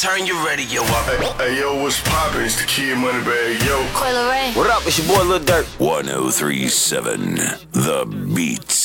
Turn your radio up. Hey, yo, what's poppin'? It's the Kid Moneybag, yo. Coil Ray. What up? It's your boy Lil Durk. 1037 The Beat.